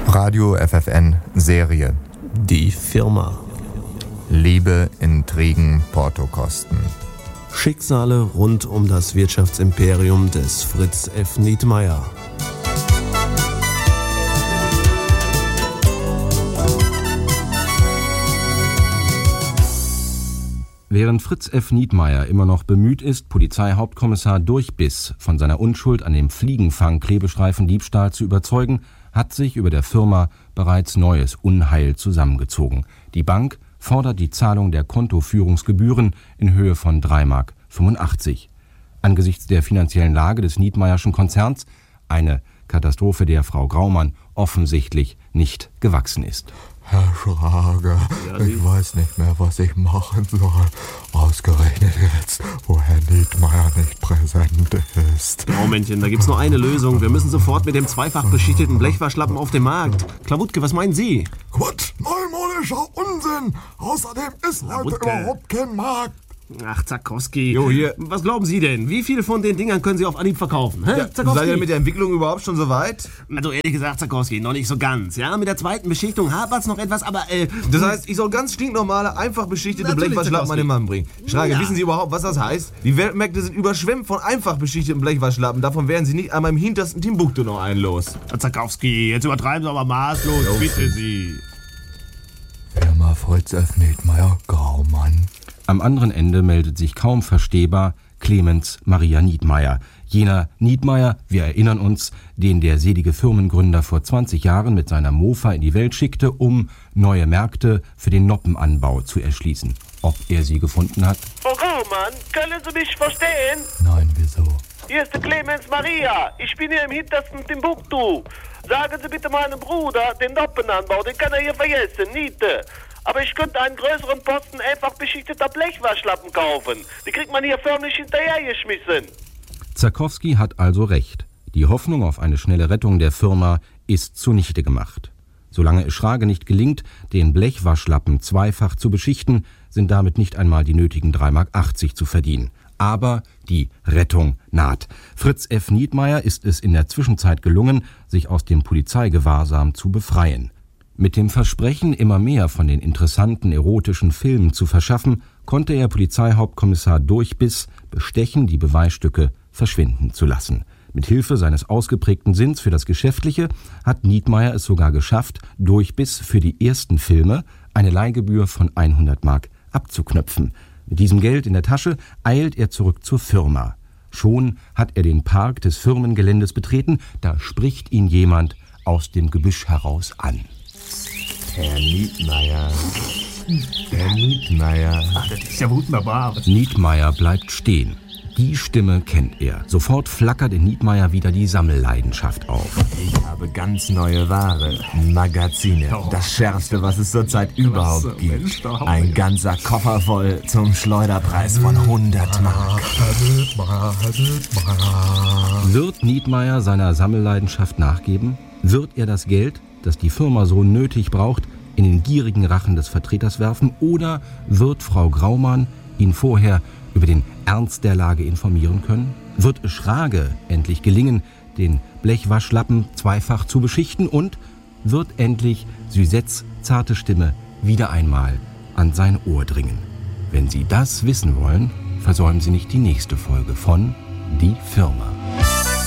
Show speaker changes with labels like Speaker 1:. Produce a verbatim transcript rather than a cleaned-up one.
Speaker 1: Radio F F N Serie.
Speaker 2: Die Firma.
Speaker 1: Liebe, Intrigen, Portokosten.
Speaker 2: Schicksale rund um das Wirtschaftsimperium des Fritz F. Nietmeyer.
Speaker 3: Während Fritz F. Nietmeyer immer noch bemüht ist, Polizeihauptkommissar Durchbiss von seiner Unschuld an dem Fliegenfang-Klebestreifen-Diebstahl zu überzeugen, hat sich über der Firma bereits neues Unheil zusammengezogen. Die Bank fordert die Zahlung der Kontoführungsgebühren in Höhe von drei Mark fünfundachtzig. Angesichts der finanziellen Lage des Nietmeyerschen Konzerns eine Katastrophe, der Frau Graumann offensichtlich nicht gewachsen ist.
Speaker 1: Herr Schrage, ja, ich weiß nicht mehr, was ich machen soll. Ausgerechnet jetzt, wo Herr Nietmeyer nicht präsent ist.
Speaker 2: Momentchen, da gibt's nur eine Lösung. Wir müssen sofort mit dem zweifach beschichteten Blechwaschlappen auf den Markt. Klawutke, was meinen Sie?
Speaker 4: Quatsch, neumodischer Unsinn. Außerdem ist heute überhaupt kein Markt.
Speaker 2: Ach, Zakowski.
Speaker 5: Jo, hier.
Speaker 2: Was glauben Sie denn? Wie viele von den Dingern können Sie auf Anhieb verkaufen? Hä?
Speaker 5: Ja, seid ihr mit der Entwicklung überhaupt schon so weit?
Speaker 2: Also ehrlich gesagt, Zakowski, noch nicht so ganz. Ja, mit der zweiten Beschichtung hapert's noch etwas, aber äh...
Speaker 5: Das heißt, ich soll ganz stinknormale, einfach beschichtete Blechwaschlappen an den Mann bringen. Schrage, ja. Wissen Sie überhaupt, was das heißt? Die Weltmärkte sind überschwemmt von einfach beschichteten Blechwaschlappen. Davon werden Sie nicht einmal im hintersten Timbuktu noch einen los.
Speaker 2: Zakowski, jetzt übertreiben Sie aber maßlos. Jo. Bitte Sie.
Speaker 1: Firma Fritz F. Nietmeyer, Graumann.
Speaker 3: Am anderen Ende meldet sich kaum verstehbar Clemens Maria Nietmeyer. Jener Nietmeyer, wir erinnern uns, den der selige Firmengründer vor zwanzig Jahren mit seiner Mofa in die Welt schickte, um neue Märkte für den Noppenanbau zu erschließen. Ob er sie gefunden hat?
Speaker 6: Frau Graumann, können Sie mich verstehen?
Speaker 1: Nein, wieso?
Speaker 6: Hier ist der Clemens Maria. Ich bin hier im hintersten Timbuktu. Sagen Sie bitte meinem Bruder, den Noppenanbau, den kann er hier vergessen, Niete. Aber ich könnte einen größeren Posten einfach beschichteter Blechwaschlappen kaufen. Die kriegt man hier förmlich hinterhergeschmissen.
Speaker 3: Zakowski hat also recht. Die Hoffnung auf eine schnelle Rettung der Firma ist zunichte gemacht. Solange es Schrage nicht gelingt, den Blechwaschlappen zweifach zu beschichten, sind damit nicht einmal die nötigen drei Mark achtzig zu verdienen. Aber die Rettung naht. Fritz F. Nietmeyer ist es in der Zwischenzeit gelungen, sich aus dem Polizeigewahrsam zu befreien. Mit dem Versprechen, immer mehr von den interessanten erotischen Filmen zu verschaffen, konnte er Polizeihauptkommissar Durchbiss bestechen, die Beweisstücke verschwinden zu lassen. Mit Hilfe seines ausgeprägten Sinns für das Geschäftliche hat Nietmeyer es sogar geschafft, Durchbiss für die ersten Filme eine Leihgebühr von hundert Mark abzuknöpfen. Mit diesem Geld in der Tasche eilt er zurück zur Firma. Schon hat er den Park des Firmengeländes betreten, da spricht ihn jemand aus dem Gebüsch heraus an.
Speaker 5: Herr Nietmeyer. Herr Nietmeyer.
Speaker 2: Ach, das ist ja wunderbar.
Speaker 3: Nietmeyer bleibt stehen. Die Stimme kennt er. Sofort flackert in Nietmeyer wieder die Sammelleidenschaft auf.
Speaker 5: Ich habe ganz neue Ware. Magazine. Das Schärfste, was es zurzeit überhaupt gibt. Ein ganzer Koffer voll zum Schleuderpreis von hundert Mark.
Speaker 3: Wird Nietmeyer seiner Sammelleidenschaft nachgeben? Wird er das Geld, das die Firma so nötig braucht, in den gierigen Rachen des Vertreters werfen? Oder wird Frau Graumann ihn vorher über den Ernst der Lage informieren können? Wird es Schrage endlich gelingen, den Blechwaschlappen zweifach zu beschichten? Und wird endlich Susettes zarte Stimme wieder einmal an sein Ohr dringen? Wenn Sie das wissen wollen, versäumen Sie nicht die nächste Folge von Die Firma.